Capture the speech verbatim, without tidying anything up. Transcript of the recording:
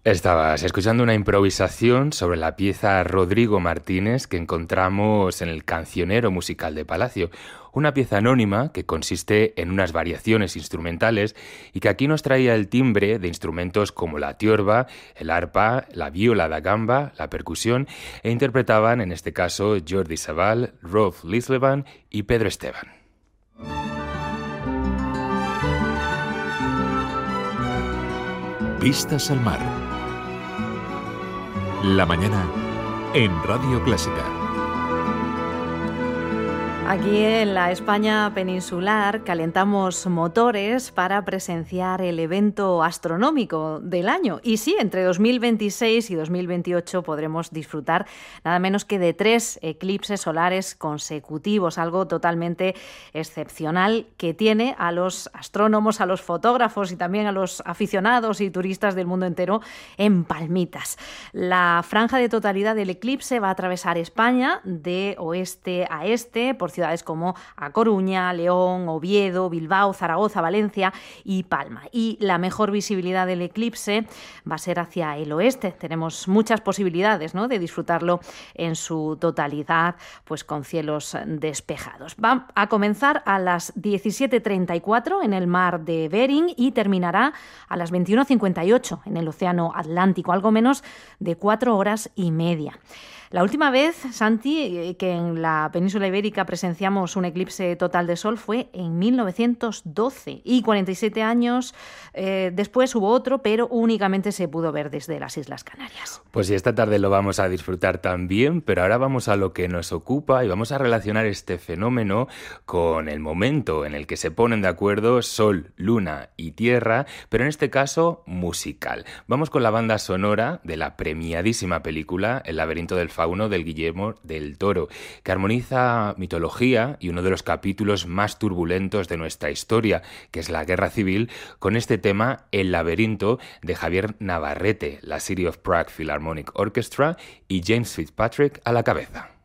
Estabas escuchando una improvisación sobre la pieza Rodrigo Martínez que encontramos en el Cancionero Musical de Palacio, una pieza anónima que consiste en unas variaciones instrumentales y que aquí nos traía el timbre de instrumentos como la tiorba, el arpa, la viola da gamba, la percusión, e interpretaban en este caso Jordi Savall, Rolf Lislevan y Pedro Esteban. Vistas al mar. La mañana en Radio Clásica. Aquí en la España peninsular calentamos motores para presenciar el evento astronómico del año. Y sí, entre dos mil veintiséis y dos mil veintiocho podremos disfrutar nada menos que de tres eclipses solares consecutivos, algo totalmente excepcional que tiene a los astrónomos, a los fotógrafos y también a los aficionados y turistas del mundo entero en palmitas. La franja de totalidad del eclipse va a atravesar España de oeste a este por ciudades como A Coruña, León, Oviedo, Bilbao, Zaragoza, Valencia y Palma. Y la mejor visibilidad del eclipse va a ser hacia el oeste. Tenemos muchas posibilidades, ¿no?, de disfrutarlo en su totalidad, pues con cielos despejados. Va a comenzar a las diecisiete treinta y cuatro en el mar de Bering y terminará a las veintiuno cincuenta y ocho en el océano Atlántico, algo menos de cuatro horas y media. La última vez, Santi, que en la península ibérica presenciamos un eclipse total de sol fue en mil novecientos doce y cuarenta y siete años eh, después hubo otro, pero únicamente se pudo ver desde las Islas Canarias. Pues sí, esta tarde lo vamos a disfrutar también, pero ahora vamos a lo que nos ocupa y vamos a relacionar este fenómeno con el momento en el que se ponen de acuerdo Sol, Luna y Tierra, pero en este caso musical. Vamos con la banda sonora de la premiadísima película El laberinto del Fauno del Guillermo del Toro, que armoniza mitología y uno de los capítulos más turbulentos de nuestra historia, que es la Guerra Civil, con este tema El laberinto de Javier Navarrete, la City of Prague Philharmonic Orchestra y James Fitzpatrick a la cabeza.